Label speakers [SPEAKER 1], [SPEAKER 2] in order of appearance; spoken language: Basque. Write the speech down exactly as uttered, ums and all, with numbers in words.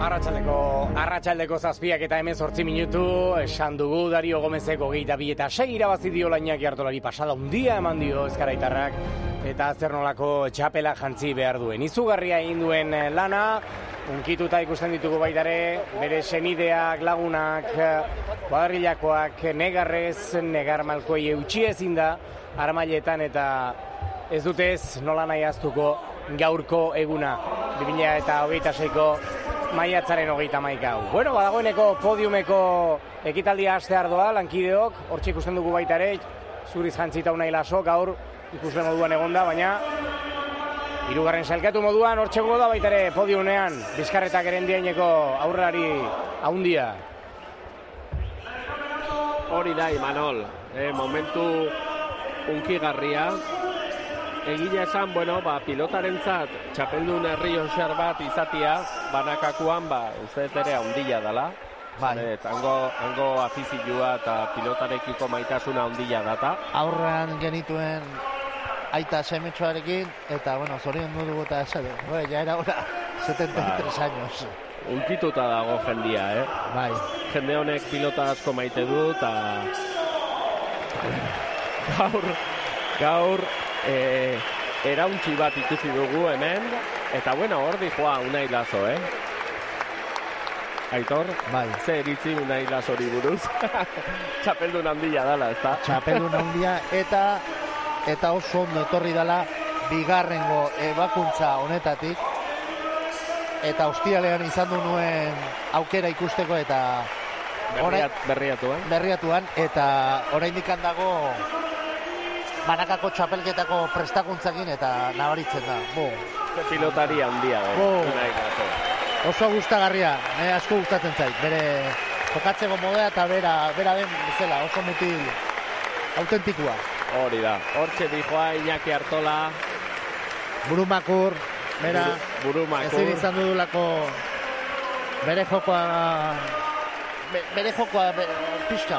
[SPEAKER 1] Arratsaldeko, arratsaldeko zazpiak eta hemen zortzi minutu, esan dugu Dario Gomezeko geita bi eta sei irabazi dio Iñaki Artolari pasada undia eman dio Ezkaraitarrak eta zer nolako txapela jantzi behar duen. Izugarria egin duen lana, unkituta ikusten ditugu baitare, bere senideak, lagunak, kuadrillakoak, negarrez, negar malkoei eutxi ezin da, armailetan eta ez dutez nola nahi aztuko gaurko eguna, bi mila hogeita seiko maiatzaren hogeita hamaika hau. Bueno, badagoeneko podiumeko ekitaldia hastear doa, lankideok, hortxe ikusten dugu baita ere, zuriz jantzita unai laso, gaur ikusle moduan egonda, baina hirugarren sailkatu moduan hortxe goda baita ere podiumean, Bizkarretak erendiaineko aurrelari haundia.
[SPEAKER 2] Hori da, Imanol, eh, momentu unkigarria. Egia esan, bueno, ba, pilotarentzat txapeldun herri onxar bat izatia, banakakuan, ba, uste ere handia dela.
[SPEAKER 3] Bai.
[SPEAKER 2] Et, hango, hango afizioa eta pilotarekiko maitasuna handia data.
[SPEAKER 3] Aurrean genituen aita semetxoarekin, eta, bueno, zorion dugu eta esade. Bueno, ya era hora, setenta y tres años.
[SPEAKER 2] Unkituta dago jendia, eh?
[SPEAKER 3] Bai.
[SPEAKER 2] Jende honek pilota asko maite du, eta gaur, gaur, E, erauntzi bat ikusi dugu hemen, eta bueno, hor dijoa Unai Laso, eh? Aitor,
[SPEAKER 3] bai.
[SPEAKER 2] Ze eritzi Unai Lasori buruz? Txapeldun handia dala, ez da?
[SPEAKER 3] Txapeldun handia, eta eta oso ondo etorri dala bigarrengo ebakuntza honetatik, eta ostiralean izan du nuen aukera ikusteko, eta
[SPEAKER 2] Berriat, berriatuan.
[SPEAKER 3] berriatuan, eta oraindik dago banakako txapelketako prestakuntzakin eta nabaritzen da. Bo.
[SPEAKER 2] Pilotari handia da.
[SPEAKER 3] Bo. Oso gustagarria, eh, asko gustatzen zait. Bere jokatzeko modea eta bera, bera den bezala, oso mutil autentikoa.
[SPEAKER 2] Hori da. Hortxe dijoa Iñaki Artola.
[SPEAKER 3] Burumakur, bera,
[SPEAKER 2] Buru, Burumakur.
[SPEAKER 3] ezin izan dudulako bere jokoa, bere jokoa, pixka